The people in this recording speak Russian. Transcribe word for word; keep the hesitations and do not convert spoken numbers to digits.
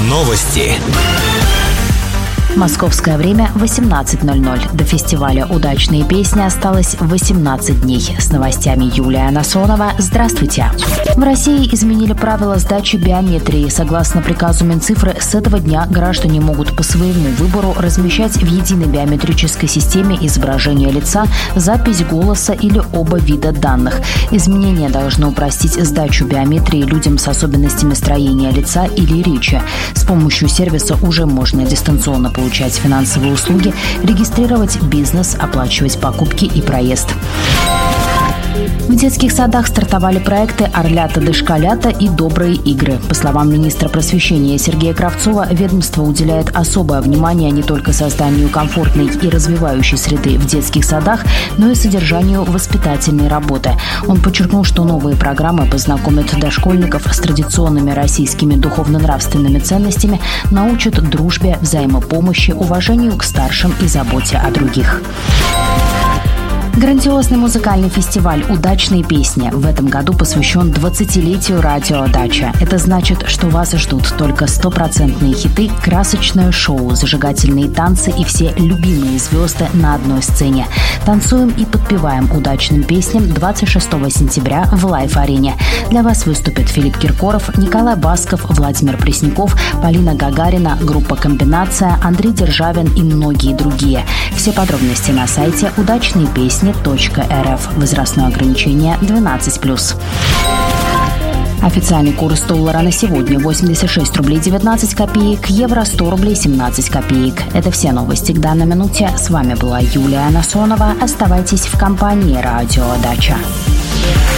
Новости. Московское время восемнадцать ноль ноль. До фестиваля «Удачные песни» осталось восемнадцать дней. С новостями Юлия Насонова. Здравствуйте. В России изменили правила сдачи биометрии. Согласно приказу Минцифры, с этого дня граждане могут по своему выбору размещать в единой биометрической системе изображение лица, запись голоса или оба вида данных. Изменения должны упростить сдачу биометрии людям с особенностями строения лица или речи. С помощью сервиса уже можно дистанционно получать получать финансовые услуги, регистрировать бизнес, оплачивать покупки и проезд. В детских садах стартовали проекты «Орлята, дошколята» и «Добрые игры». По словам министра просвещения Сергея Кравцова, ведомство уделяет особое внимание не только созданию комфортной и развивающей среды в детских садах, но и содержанию воспитательной работы. Он подчеркнул, что новые программы познакомят дошкольников с традиционными российскими духовно-нравственными ценностями, научат дружбе, взаимопомощи, уважению к старшим и заботе о других. Грандиозный музыкальный фестиваль «Удачные песни» в этом году посвящен двадцатилетию радио «Дача». Это значит, что вас ждут только стопроцентные хиты, красочное шоу, зажигательные танцы и все любимые звезды на одной сцене. Танцуем и подпеваем удачным песням двадцать шестого сентября в Лайф-арене. Для вас выступят Филипп Киркоров, Николай Басков, Владимир Пресняков, Полина Гагарина, группа «Комбинация», Андрей Державин и многие другие. Все подробности на сайте «Удачные песни». .рф. Возрастное ограничение двенадцать плюс. Официальный курс доллара на сегодня восемьдесят шесть рублей девятнадцать копеек, евро сто рублей семнадцать копеек. Это все новости к данной минуте. С вами была Юлия Насонова. Оставайтесь в компании «Радио Дача».